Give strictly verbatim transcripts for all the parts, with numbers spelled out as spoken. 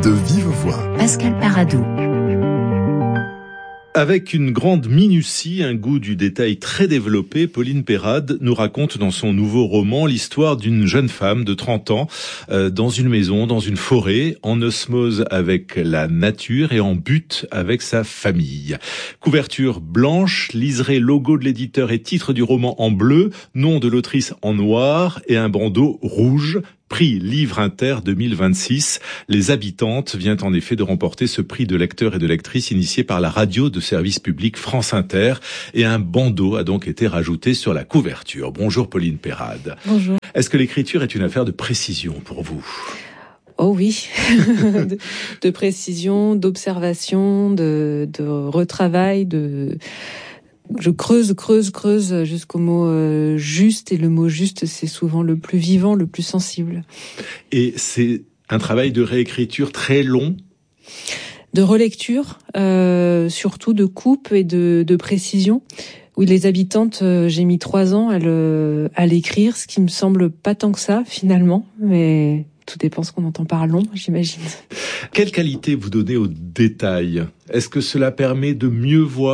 De vive voix, Pascal Paradou. Avec une grande minutie, un goût du détail très développé, Pauline Perrade nous raconte dans son nouveau roman l'histoire d'une jeune femme de trente ans euh, dans une maison, dans une forêt, en osmose avec la nature et en butte avec sa famille. Couverture blanche, liseré logo de l'éditeur et titre du roman en bleu, nom de l'autrice en noir et un bandeau rouge. Prix Livre Inter deux mille vingt-six. Les Habitantes vient en effet de remporter ce prix de lecteurs et de lectrices initié par la radio de service public France Inter. Et un bandeau a donc été rajouté sur la couverture. Bonjour Pauline Perrade. Bonjour. Est-ce que l'écriture est une affaire de précision pour vous ? Oh oui, de, de précision, d'observation, de, de retravail, de... Je creuse, creuse, creuse jusqu'au mot euh, juste, et le mot juste, c'est souvent le plus vivant, le plus sensible. Et c'est un travail de réécriture très long ? De relecture, euh, surtout de coupe et de, de précision. Oui, Les Habitantes, euh, j'ai mis trois ans à, le, à l'écrire, ce qui me semble pas tant que ça, finalement, mais tout dépend ce qu'on entend par long, j'imagine. Quelle qualité vous donnez au détail ? Est-ce que cela permet de mieux voir ?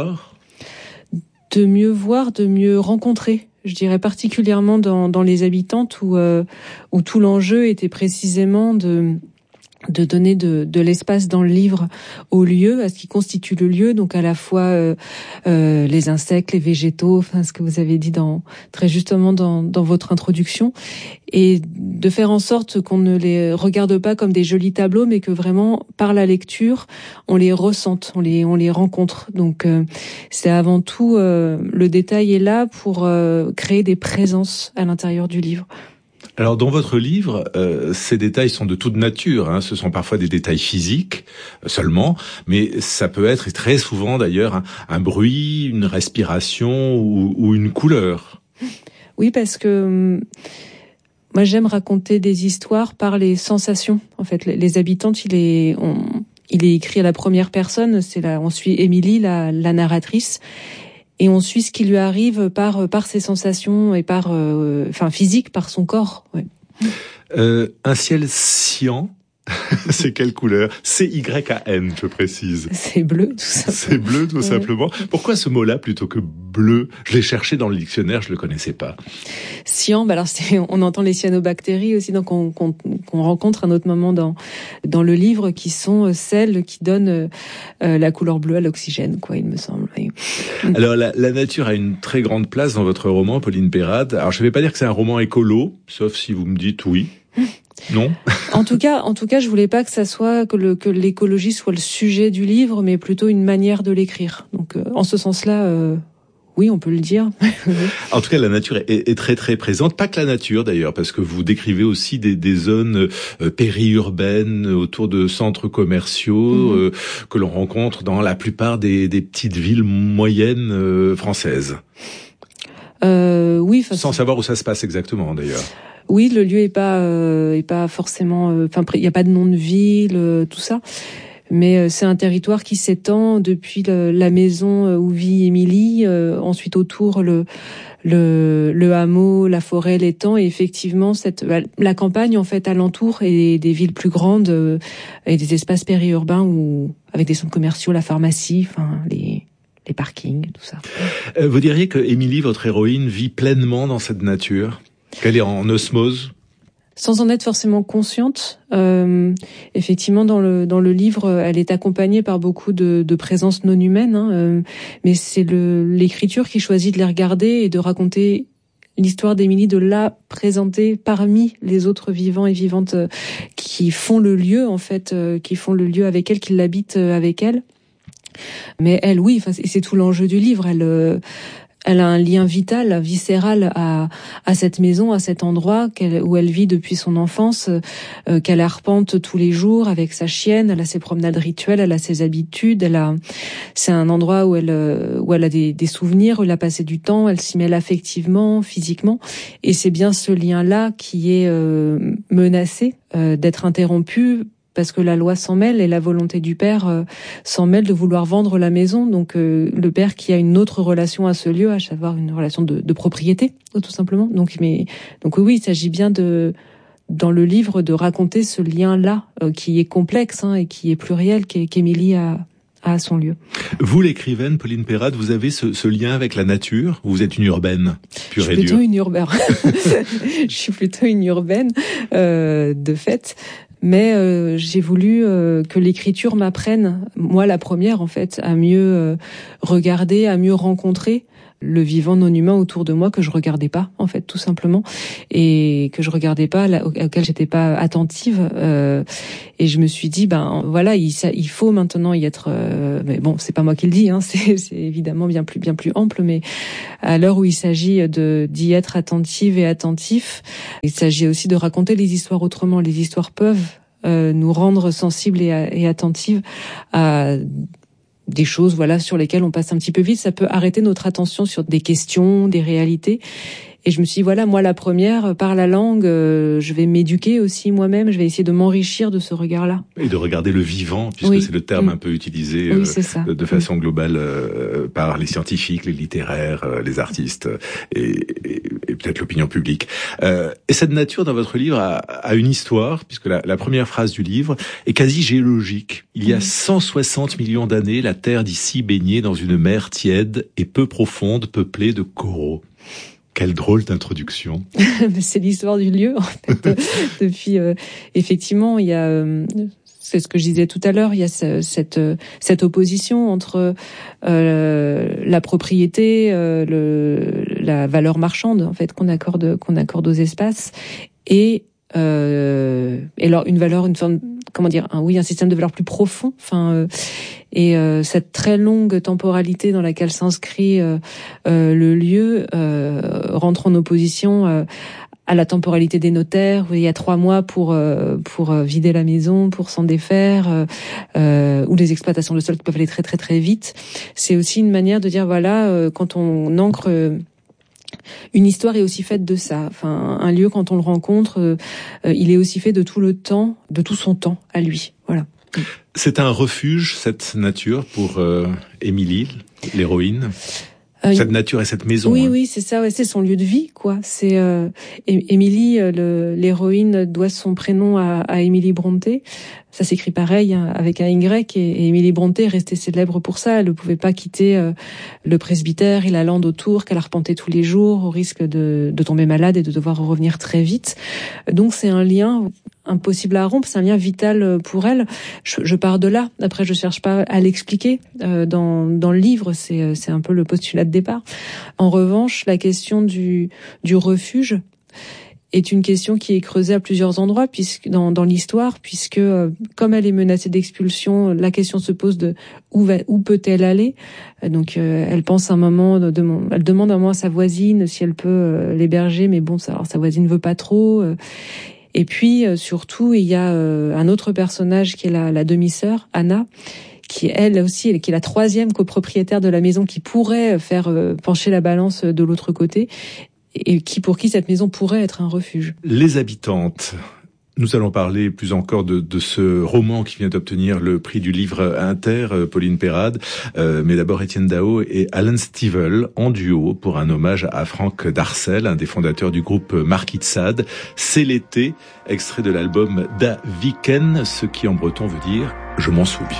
De mieux voir, de mieux rencontrer. Je dirais particulièrement dans, dans Les Habitantes où, euh, où tout l'enjeu était précisément de, de donner de, de l'espace dans le livre au lieu, à ce qui constitue le lieu, donc à la fois euh, euh, les insectes, les végétaux, enfin ce que vous avez dit dans, très justement dans, dans votre introduction, et de faire en sorte qu'on ne les regarde pas comme des jolis tableaux, mais que vraiment par la lecture on les ressente, on les on les rencontre. Donc euh, c'est avant tout euh, le détail est là pour euh, créer des présences à l'intérieur du livre. Alors dans votre livre, euh, ces détails sont de toute nature, hein. Ce sont parfois des détails physiques euh, seulement, mais ça peut être, et très souvent d'ailleurs, un, un bruit, une respiration ou, ou une couleur. Oui, parce que euh, moi j'aime raconter des histoires par les sensations. En fait, les, les Habitantes, il est, on, il est écrit à la première personne. C'est là, on suit Émilie, la, la narratrice. Et on suit ce qui lui arrive par par ses sensations et par, euh, enfin physique, par son corps. Ouais. Euh, un ciel cyan, c'est quelle couleur ? C Y A N, je précise. C'est bleu, tout ça. C'est bleu, tout ouais. simplement. Pourquoi ce mot-là plutôt que bleu ? Je l'ai cherché dans le dictionnaire, je le connaissais pas. Cyan, bah alors c'est, on entend les cyanobactéries aussi, donc on, qu'on, qu'on rencontre à un autre moment dans dans le livre, qui sont celles qui donnent euh, la couleur bleue à l'oxygène, quoi, il me semble. Oui. Alors la, la nature a une très grande place dans votre roman, Pauline Perrade. Alors je ne vais pas dire que c'est un roman écolo, sauf si vous me dites oui. Non. En tout cas, en tout cas, je voulais pas que ça soit que le que l'écologie soit le sujet du livre, mais plutôt une manière de l'écrire. Donc, euh, en ce sens-là, euh, oui, on peut le dire. En tout cas, la nature est, est très très présente. Pas que la nature d'ailleurs, parce que vous décrivez aussi des, des zones euh, périurbaines autour de centres commerciaux mmh. euh, que l'on rencontre dans la plupart des, des petites villes moyennes euh, françaises. Euh, oui. Sans savoir où ça se passe exactement d'ailleurs. Oui, le lieu est pas euh, est pas forcément. Enfin, euh, il y a pas de nom de ville, euh, tout ça. Mais euh, c'est un territoire qui s'étend depuis le, la maison où vit Émilie, euh, ensuite autour le le le hameau, la forêt, l'étang, et effectivement cette la campagne en fait alentour, et des villes plus grandes euh, et des espaces périurbains où avec des centres commerciaux, la pharmacie, enfin les les parkings, tout ça. Euh, vous diriez que Émilie, votre héroïne, vit pleinement dans cette nature ? Qu'elle est en osmose ? Sans en être forcément consciente, euh, effectivement, dans le dans le livre, elle est accompagnée par beaucoup de, de présences non humaines, hein, euh, mais c'est le l'écriture qui choisit de les regarder et de raconter l'histoire d'Émilie, de la présenter parmi les autres vivants et vivantes euh, qui font le lieu, en fait, euh, qui font le lieu avec elle, qui l'habitent euh, avec elle. Mais elle, oui, enfin, c'est tout l'enjeu du livre. Elle euh, Elle a un lien vital, viscéral à, à cette maison, à cet endroit qu'elle, où elle vit depuis son enfance, euh, qu'elle arpente tous les jours avec sa chienne. Elle a ses promenades rituelles, elle a ses habitudes. Elle a, c'est un endroit où elle, où elle a des, des souvenirs, où elle a passé du temps. Elle s'y mêle affectivement, physiquement, et c'est bien ce lien-là qui est euh, menacé euh, d'être interrompu. Parce que la loi s'en mêle et la volonté du père euh, s'en mêle de vouloir vendre la maison. Donc euh, le père qui a une autre relation à ce lieu, à savoir une relation de, de propriété, tout simplement. Donc, mais donc oui, oui, il s'agit bien de dans le livre de raconter ce lien-là euh, qui est complexe hein, et qui est pluriel, qu'Émilie a à son lieu. Vous, l'écrivaine Pauline Perrade, vous avez ce, ce lien avec la nature? Vous êtes une urbaine pure et dure? Je suis plutôt une urbaine. Je suis plutôt une urbaine, euh, de fait. Mais euh, j'ai voulu euh, que l'écriture m'apprenne, moi la première en fait, à mieux euh, regarder, à mieux rencontrer le vivant non humain autour de moi que je regardais pas en fait tout simplement et que je regardais pas auquel j'étais pas attentive euh, et je me suis dit ben voilà il, ça, il faut maintenant y être euh, mais bon c'est pas moi qui le dis hein, c'est, c'est évidemment bien plus bien plus ample mais à l'heure où il s'agit de d'y être attentive et attentif il s'agit aussi de raconter les histoires autrement. Les histoires peuvent euh, nous rendre sensibles et, et attentives à des choses voilà sur lesquelles on passe un petit peu vite, ça peut arrêter notre attention sur des questions, des réalités. Et je me suis dit, voilà, moi la première, par la langue, euh, je vais m'éduquer aussi moi-même, je vais essayer de m'enrichir de ce regard-là. Et de regarder le vivant, puisque oui. c'est le terme mmh. un peu utilisé oui, euh, de façon mmh. globale euh, par les scientifiques, les littéraires, euh, les artistes et, et, et peut-être l'opinion publique. Euh, et cette nature dans votre livre a, a une histoire, puisque la, la première phrase du livre est quasi géologique. Il y a mmh. cent soixante millions d'années, la Terre d'ici baignait dans une mer tiède et peu profonde, peuplée de coraux. Quelle drôle d'introduction. C'est l'histoire du lieu, en fait. Depuis, euh, effectivement, il y a, euh, c'est ce que je disais tout à l'heure, il y a ce, cette cette opposition entre euh, la propriété, euh, le, la valeur marchande, en fait, qu'on accorde qu'on accorde aux espaces, et euh, et alors une valeur, une forme, comment dire, un, oui, un système de valeurs plus profond, enfin. Euh, Et euh, cette très longue temporalité dans laquelle s'inscrit euh, euh, le lieu euh, rentre en opposition euh, à la temporalité des notaires. Il y a trois mois pour euh, pour vider la maison, pour s'en défaire, euh, euh, ou les exploitations de sol qui peuvent aller très très très vite. C'est aussi une manière de dire voilà, euh, quand on ancre euh, une histoire est aussi faite de ça. Enfin, un lieu quand on le rencontre, euh, euh, il est aussi fait de tout le temps, de tout son temps à lui. Voilà. C'est un refuge, cette nature, pour euh, Émilie, l'héroïne. Euh, cette nature et cette maison. Oui, hein. oui, c'est ça. Ouais, c'est son lieu de vie, quoi. C'est euh, Émilie, le, l'héroïne, doit son prénom à, à Émilie Brontë. Ça s'écrit pareil hein, avec un Y. Et, et Émilie Brontë est restée célèbre pour ça. Elle ne pouvait pas quitter euh, le presbytère et la lande autour qu'elle arpentait tous les jours, au risque de, de tomber malade et de devoir revenir très vite. Donc c'est un lien impossible à rompre, c'est un lien vital pour elle. Je, je pars de là. Après, je cherche pas à l'expliquer euh, dans dans le livre. C'est c'est un peu le postulat de départ. En revanche, la question du du refuge est une question qui est creusée à plusieurs endroits puisque dans dans l'histoire, puisque euh, comme elle est menacée d'expulsion, la question se pose de où va où peut-elle aller. Donc euh, elle pense un moment de, de elle demande un moment à sa voisine si elle peut euh, l'héberger, mais bon, ça, alors sa voisine veut pas trop. Euh, Et puis euh, surtout, il y a euh, un autre personnage qui est la, la demi-sœur, Anna, qui elle aussi, qui est la troisième copropriétaire de la maison, qui pourrait faire euh, pencher la balance de l'autre côté, et qui pour qui cette maison pourrait être un refuge. Les habitantes. Nous allons parler plus encore de, de ce roman qui vient d'obtenir le prix du livre Inter, Pauline Perrade. Euh, mais d'abord Étienne Daho et Alan Stivell en duo pour un hommage à Franck Darcel, un des fondateurs du groupe Marquis de Sade. C'est l'été, extrait de l'album Da Viken, ce qui en breton veut dire « Je m'en souviens ».